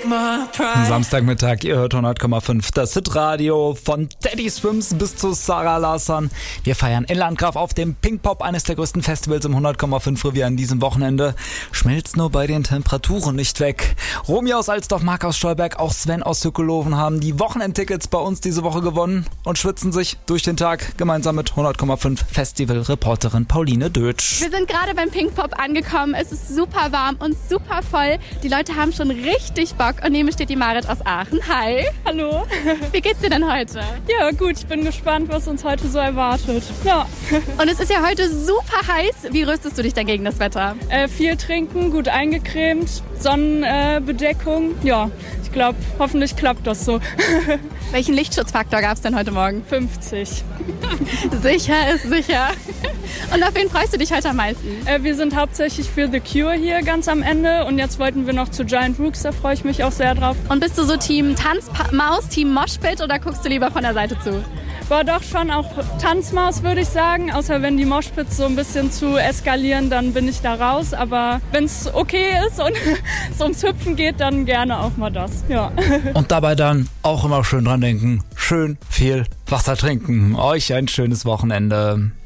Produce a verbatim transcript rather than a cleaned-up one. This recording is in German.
Samstagmittag, ihr hört hundert Komma fünf, das Hitradio von Daddy Swims bis zu Sarah Larsson. Wir feiern in Landgraf auf dem Pinkpop, eines der größten Festivals im hundert Komma fünf Revier an diesem Wochenende. Schmilzt nur bei den Temperaturen nicht weg. Romy aus Alsdorf, Marc aus Stolberg, auch Sven aus Hückeloven haben die Wochenendtickets bei uns diese Woche gewonnen und schwitzen sich durch den Tag gemeinsam mit hundert Komma fünf Festivalreporterin Pauline Dötsch. Wir sind gerade beim Pinkpop angekommen. Es ist super warm und super voll. Die Leute haben schon richtig Bock. Und neben mir steht die Marit aus Aachen. Hi. Hallo. Wie geht's dir denn heute? Ja, gut. Ich bin gespannt, was uns heute so erwartet. Ja. Und es ist ja heute super heiß. Wie rüstest du dich denn gegen das Wetter? Äh, viel trinken, gut eingecremt, Sonnenbedeckung. Äh, ja, ich glaube, hoffentlich klappt das so. Welchen Lichtschutzfaktor gab es denn heute Morgen? fünfzig. Sicher ist sicher. Und auf wen freust du dich heute am meisten? Äh, wir sind hauptsächlich für The Cure hier ganz am Ende und jetzt wollten wir noch zu Giant Rooks, da freue ich mich auch sehr drauf. Und bist du so Team Tanzmaus, Team Moshpit oder guckst du lieber von der Seite zu? War doch schon auch Tanzmaus, würde ich sagen. Außer wenn die Moshpits so ein bisschen zu eskalieren, dann bin ich da raus. Aber wenn es okay ist und es ums Hüpfen geht, dann gerne auch mal das. Ja. Und dabei dann auch immer schön dran denken, schön viel Wasser trinken. Euch ein schönes Wochenende.